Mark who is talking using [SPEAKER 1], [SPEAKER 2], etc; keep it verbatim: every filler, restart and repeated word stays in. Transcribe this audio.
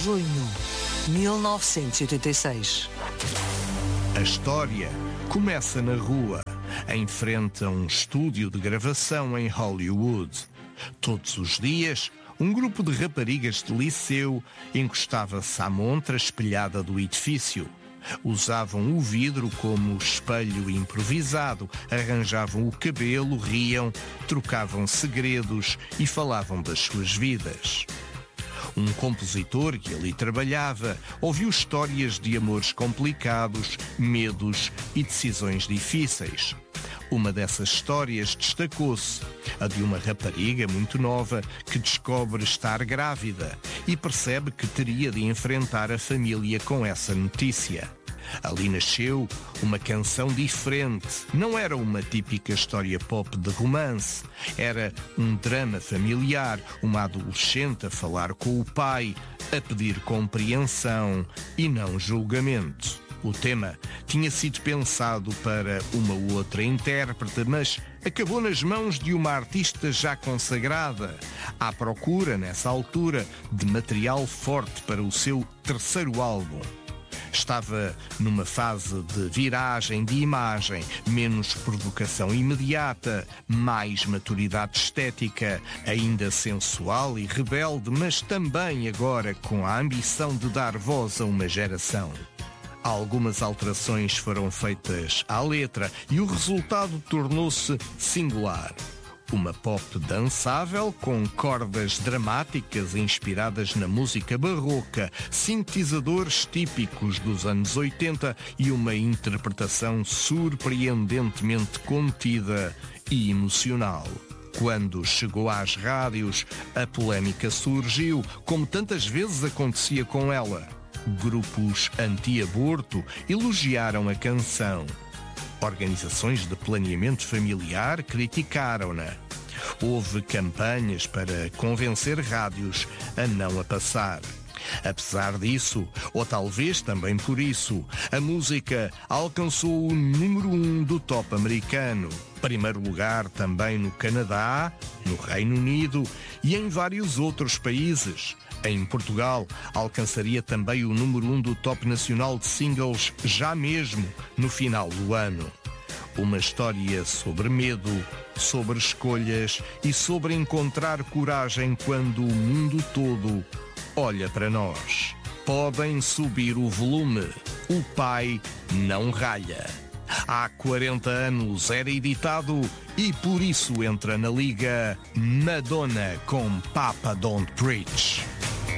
[SPEAKER 1] junho mil novecentos e oitenta e seis.
[SPEAKER 2] A história começa na rua, em frente a um estúdio de gravação em Hollywood. Todos os dias, um grupo de raparigas de liceu encostava-se à montra espelhada do edifício. Usavam o vidro como espelho improvisado, arranjavam o cabelo, riam, trocavam segredos e falavam das suas vidas. Um compositor que ali trabalhava ouviu histórias de amores complicados, medos e decisões difíceis. Uma dessas histórias destacou-se, a de uma rapariga muito nova que descobre estar grávida e percebe que teria de enfrentar a família com essa notícia. Ali nasceu uma canção diferente. Não era uma típica história pop de romance. Era um drama familiar, uma adolescente a falar com o pai, a pedir compreensão e não julgamento. O tema tinha sido pensado para uma outra intérprete, mas acabou nas mãos de uma artista já consagrada, à procura, nessa altura, de material forte para o seu terceiro álbum. Estava numa fase de viragem de imagem, menos provocação imediata, mais maturidade estética, ainda sensual e rebelde, mas também agora com a ambição de dar voz a uma geração. Algumas alterações foram feitas à letra e o resultado tornou-se singular. Uma pop dançável com cordas dramáticas inspiradas na música barroca, sintetizadores típicos dos anos oitenta e uma interpretação surpreendentemente contida e emocional. Quando chegou às rádios, a polémica surgiu, como tantas vezes acontecia com ela. Grupos anti-aborto elogiaram a canção. Organizações de planeamento familiar criticaram-na. Houve campanhas para convencer rádios a não a passar. Apesar disso, ou talvez também por isso, a música alcançou o número um do top americano. Primeiro lugar também no Canadá, no Reino Unido e em vários outros países. Em Portugal, alcançaria também o número um do top nacional de singles já mesmo no final do ano. Uma história sobre medo, sobre escolhas e sobre encontrar coragem quando o mundo todo olha para nós. Podem subir o volume, o pai não ralha. Há quarenta anos era editado e por isso entra na liga Madonna com Papa Don't Preach.